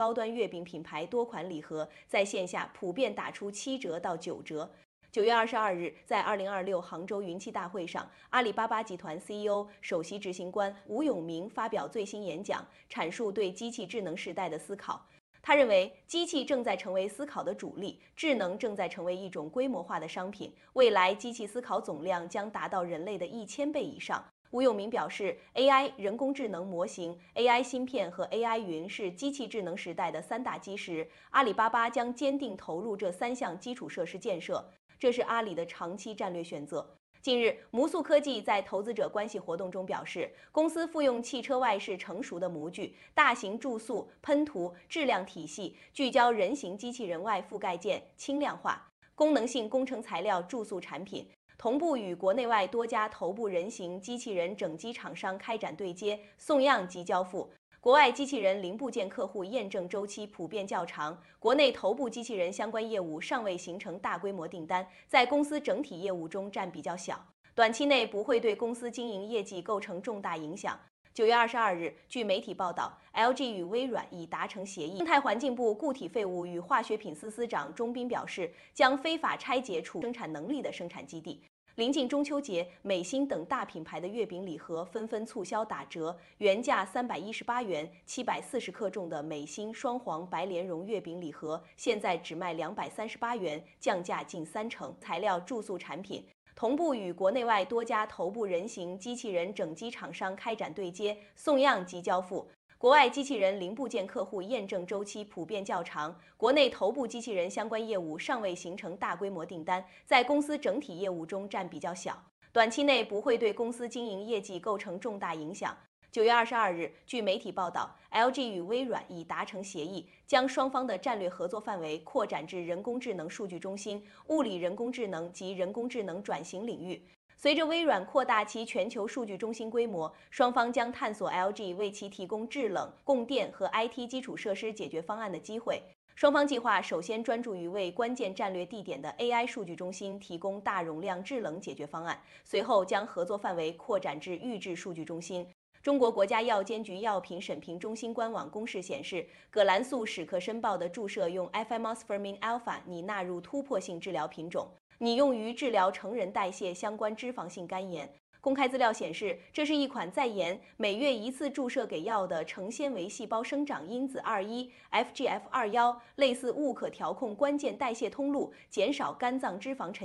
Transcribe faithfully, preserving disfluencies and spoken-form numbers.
高端月饼品牌多款礼盒在线下普遍打出七折到九折。九月二十二日，在二零二六杭州云栖大会上，阿里巴巴集团 C E O、首席执行官吴永明发表最新演讲，阐述对机器智能时代的思考。他认为，机器正在成为思考的主力，智能正在成为一种规模化的商品，未来机器思考总量将达到人类的一千倍以上。吴永明表示 ，A I 人工智能模型、A I 芯片和 A I 云是机器智能时代的三大基石，阿里巴巴将坚定投入这三项基础设施建设。这是阿里的长期战略选择。近日，模塑科技在投资者关系活动中表示，公司复用汽车外饰成熟的模具、大型注塑、喷涂、质量体系，聚焦人形机器人外覆盖件轻量化、功能性工程材料注塑产品，同步与国内外多家头部人形机器人整机厂商开展对接、送样及交付。国外机器人零部件客户验证周期普遍较长，国内头部机器人相关业务尚未形成大规模订单，在公司整体业务中占比较小，短期内不会对公司经营业绩构成重大影响。九月二十二日，据媒体报道 ，L G 与微软已达成协议。生态环境部固体废物与化学品司司长钟斌表示，将非法拆解储生产能力的生产基地。临近中秋节，美心等大品牌的月饼礼盒纷纷促销打折，原价三百一十八元、七百四十克重的美心双黄白莲蓉月饼礼盒，现在只卖两百三十八元，降价近三成。材料注塑产品同步与国内外多家头部人形机器人整机厂商开展对接、送样及交付。国外机器人零部件客户验证周期普遍较长，国内头部机器人相关业务尚未形成大规模订单，在公司整体业务中占比较小，短期内不会对公司经营业绩构成重大影响。九月二十二日，据媒体报道 ，L G 与微软已达成协议，将双方的战略合作范围扩展至人工智能数据中心、物理人工智能及人工智能转型领域。随着微软扩大其全球数据中心规模，双方将探索 L G 为其提供制冷、供电和 I T 基础设施解决方案的机会。双方计划首先专注于为关键战略地点的 A I 数据中心提供大容量制冷解决方案，随后将合作范围扩展至预制数据中心。中国国家药监局药品审评中心官网公示显示，葛兰素史克申报的注射用 Efimosfermin alpha 拟纳入突破性治疗品种。拟用于治疗成人代谢相关脂肪性肝炎。公开资料显示，这是一款在研每月一次注射给药的成纤维细胞生长因子二一 F G F 二十一，类似物可调控关键代谢通路，减少肝脏脂肪沉